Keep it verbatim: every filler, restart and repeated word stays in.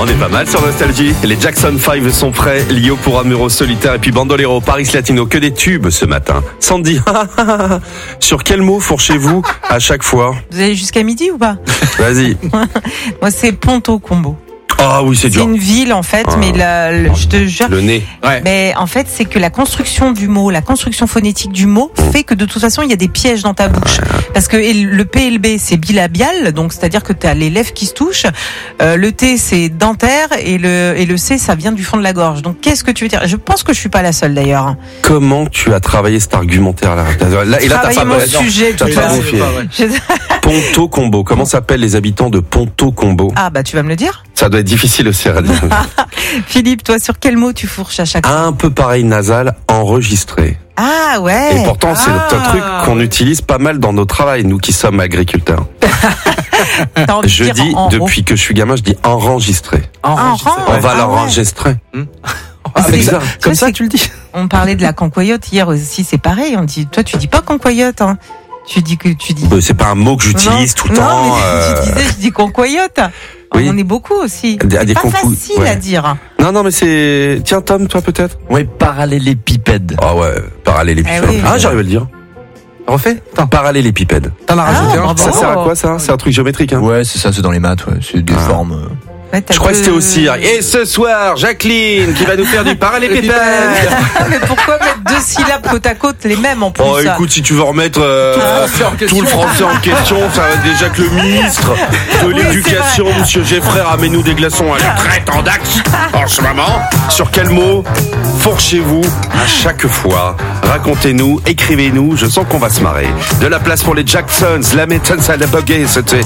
On est pas mal sur Nostalgie. Les Jackson five sont prêts. Lio pour Amuro Solitaire et puis Bandolero, Paris Latino. Que des tubes ce matin. Sandy, sur quel mot fourchez-vous à chaque fois? Vous allez jusqu'à midi ou pas? Vas-y. Moi, c'est Ponto Combo. Ah oui, c'est dur. C'est une ville en fait, ah. mais la, le, je te jure. Le nez. Ouais. Mais en fait, c'est que la construction du mot, la construction phonétique du mot, mmh. fait que de toute façon, il y a des pièges dans ta bouche. Parce que le P L B, c'est bilabial, donc c'est-à-dire que tu as les lèvres qui se touchent. Euh, le T, c'est dentaire, et le et le C, ça vient du fond de la gorge. Donc, qu'est-ce que tu veux dire? Je pense que je suis pas la seule d'ailleurs. Comment tu as travaillé cet argumentaire-là? Là, et là, t'as pas mon sujet. T'as pas gonflé. Ponto Combo. Comment s'appellent les habitants de Ponto Combo? Ah bah, tu vas me le dire. Ça doit être difficile aussi à dire. Philippe, toi, sur quel mot tu fourches à chaque fois? Un peu pareil nasal, enregistré. Ah ouais. Et pourtant, c'est ah. un truc qu'on utilise pas mal dans nos travails, nous qui sommes agriculteurs. Je dis, en, en depuis que je suis gamin, je dis enregistré. Enregistré. On va ah l'enregistrer. Ouais. Ah, c'est ça. Comme ça, tu le dis. On parlait de la concoyote hier aussi, c'est pareil. On dit, toi, tu dis pas concoyote, hein. Tu dis que tu dis. Bah, c'est pas un mot que j'utilise non, tout le non, temps. Mais euh... je disais, je dis concoyote. Oui. On est beaucoup aussi. Des, c'est des pas concou... facile ouais. à dire. Non, non, mais c'est. Tiens, Tom, toi peut-être. Oui, parallélépipède. Ah ouais, parallélépipède. Eh oui, ah, j'arrive à le dire. Refais. Parallélépipède. T'en as rajouté un. Ça sert à quoi ça? C'est un truc géométrique, hein? Ouais, c'est ça, c'est dans les maths. Ouais. C'est des ah. formes. Ouais, je crois que c'était aussi. Et ce soir, Jacqueline qui va nous faire du parallélépipède. Mais pourquoi mettre deux syllabes côte à côte, les mêmes en plus? Oh, écoute, si tu veux remettre euh, tout, tout le français en question, ça va déjà que le ministre de oui, l'éducation, monsieur Geffray, ramène-nous des glaçons à la traite en Dax en ce moment. Sur quel mot fourchez-vous à chaque fois? Racontez-nous, écrivez-nous, je sens qu'on va se marrer. De la place pour les Jacksons, la méthode à la bugger, c'était